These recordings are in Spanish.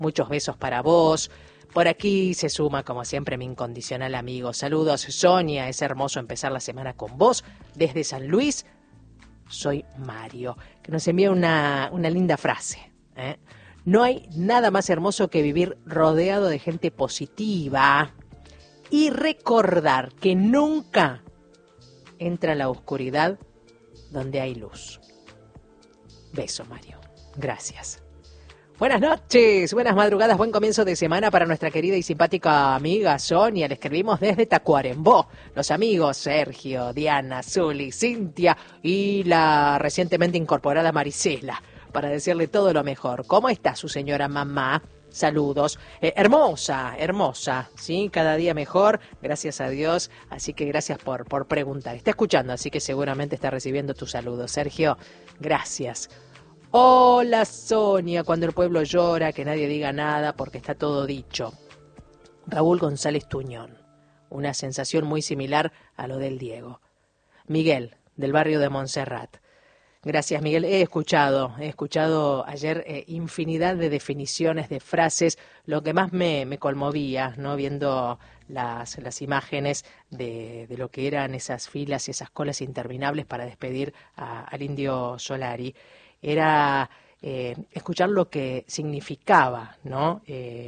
Muchos besos para vos. Por aquí se suma, como siempre, mi incondicional amigo. Saludos, Sonia. Es hermoso empezar la semana con vos. Desde San Luis, soy Mario, que nos envía una linda frase. No hay nada más hermoso que vivir rodeado de gente positiva y recordar que nunca entra la oscuridad donde hay luz. Beso, Mario. Gracias. Buenas noches, buenas madrugadas, buen comienzo de semana para nuestra querida y simpática amiga Sonia. Le escribimos desde Tacuarembó. Los amigos Sergio, Diana, Zuli, Cintia y la recientemente incorporada Marisela, para decirle todo lo mejor. ¿Cómo está su señora mamá? Saludos. Hermosa, ¿sí? Cada día mejor, gracias a Dios. Así que gracias por preguntar. Está escuchando, así que seguramente está recibiendo tus saludos. Sergio, gracias. Hola Sonia, cuando el pueblo llora, que nadie diga nada porque está todo dicho. Raúl González Tuñón, una sensación muy similar a lo del Diego. Miguel, del barrio de Montserrat. Gracias, Miguel. He escuchado ayer infinidad de definiciones, de frases. Lo que más me conmovía, ¿no? Viendo las imágenes de lo que eran esas filas y esas colas interminables para despedir al Indio Solari, era escuchar lo que significaba, ¿no?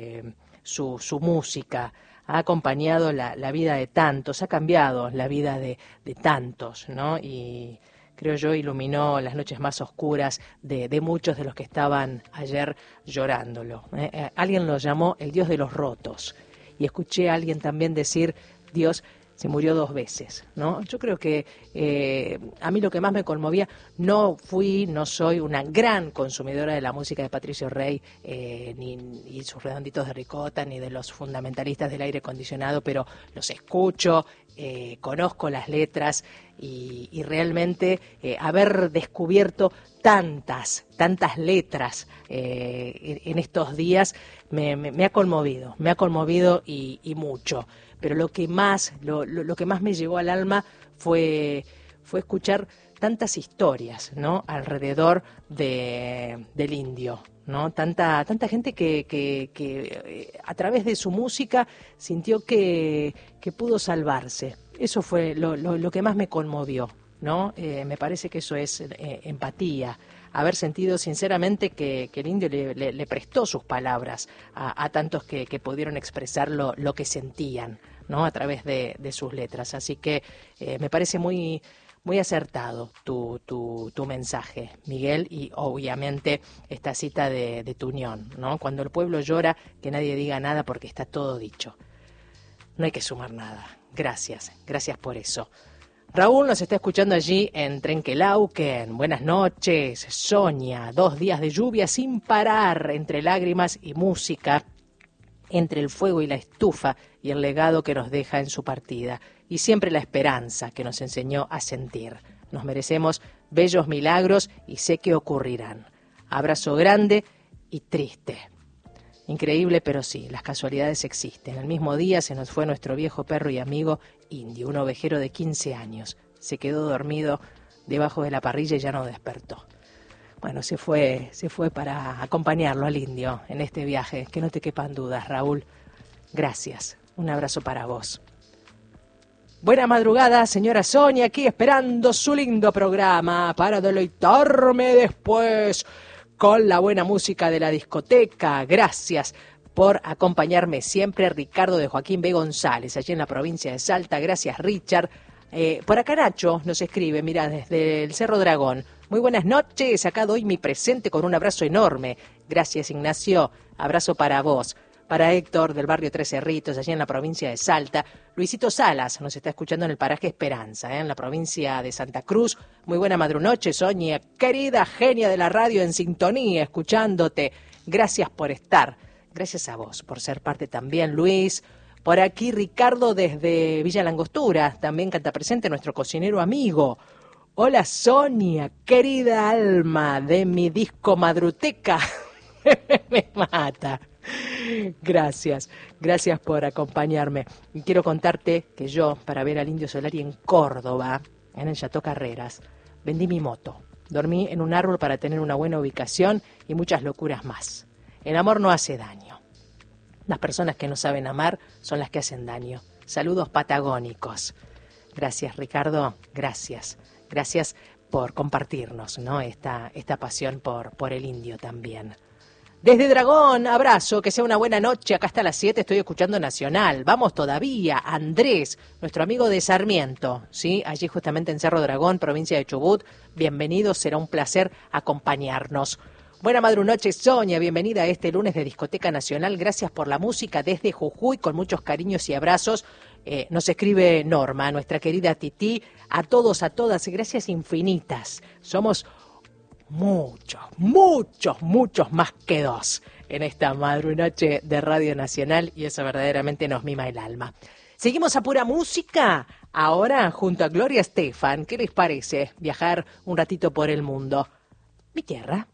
Su música. Ha acompañado la vida de tantos, ha cambiado la vida de tantos, ¿no? Y creo yo iluminó las noches más oscuras de muchos de los que estaban ayer llorándolo. Alguien lo llamó el Dios de los rotos. Y escuché a alguien también decir, Dios se murió 2 veces, ¿no? Yo creo que a mí lo que más me conmovía, no soy una gran consumidora de la música de Patricio Rey, ni sus redonditos de ricota, ni de los fundamentalistas del aire acondicionado, pero los escucho, conozco las letras y realmente haber descubierto tantas letras en estos días me ha conmovido y mucho. Pero lo que más me llegó al alma fue escuchar tantas historias, ¿no? Alrededor del indio, ¿no? Tanta gente que a través de su música sintió que pudo salvarse. Eso fue lo que más me conmovió, ¿no? Me parece que eso es empatía. Haber sentido sinceramente que el indio le prestó sus palabras a tantos que pudieron expresar lo que sentían, ¿no? A través de sus letras. Así que me parece muy acertado tu mensaje, Miguel, y obviamente esta cita de Tuñón, ¿no? Cuando el pueblo llora, que nadie diga nada porque está todo dicho. No hay que sumar nada. Gracias por eso. Raúl nos está escuchando allí en Trenquelauquen. Buenas noches, Sonia. 2 días de lluvia sin parar, entre lágrimas y música, entre el fuego y la estufa y el legado que nos deja en su partida. Y siempre la esperanza que nos enseñó a sentir. Nos merecemos bellos milagros y sé que ocurrirán. Abrazo grande y triste. Increíble, pero sí, las casualidades existen. El mismo día se nos fue nuestro viejo perro y amigo Indio, un ovejero de 15 años. Se quedó dormido debajo de la parrilla y ya no despertó. Bueno, se fue para acompañarlo al indio en este viaje. Que no te quepan dudas, Raúl. Gracias. Un abrazo para vos. Buena madrugada, señora Sonia, aquí esperando su lindo programa para deleitarme después con la buena música de la discoteca. Gracias por acompañarme siempre. Ricardo de Joaquín B. González, allí en la provincia de Salta. Gracias, Richard. Por acá Nacho nos escribe, mira, desde el Cerro Dragón. Muy buenas noches, acá doy mi presente con un abrazo enorme. Gracias, Ignacio. Abrazo para vos. Para Héctor, del barrio Tres Cerritos, allí en la provincia de Salta. Luisito Salas nos está escuchando en el paraje Esperanza, en la provincia de Santa Cruz. Muy buena madrunoche, Sonia, querida genia de la radio en sintonía, escuchándote. Gracias por estar. Gracias a vos por ser parte también, Luis. Por aquí Ricardo desde Villa Langostura, también canta presente nuestro cocinero amigo. Hola Sonia, querida alma de mi disco Madruteca. Me mata. Gracias por acompañarme. Y quiero contarte que yo, para ver al Indio Solari en Córdoba, en el Chateau Carreras, vendí mi moto. Dormí en un árbol para tener una buena ubicación y muchas locuras más. El amor no hace daño. Las personas que no saben amar son las que hacen daño. Saludos patagónicos. Gracias, Ricardo. Gracias. Gracias por compartirnos, ¿no? Esta pasión por el indio también. Desde Dragón, abrazo, que sea una buena noche. Acá hasta las 7 estoy escuchando Nacional. Vamos todavía. Andrés, nuestro amigo de Sarmiento, ¿sí? Allí justamente en Cerro Dragón, provincia de Chubut. Bienvenido, será un placer acompañarnos. Buena madrunoche, Sonia, bienvenida a este lunes de Discoteca Nacional. Gracias por la música desde Jujuy, con muchos cariños y abrazos. Nos escribe Norma, nuestra querida Tití. A todos, a todas, gracias infinitas. Somos muchos más que dos en esta madrunoche de Radio Nacional y eso verdaderamente nos mima el alma. Seguimos a pura música, ahora junto a Gloria Estefan. ¿Qué les parece viajar un ratito por el mundo? Mi tierra.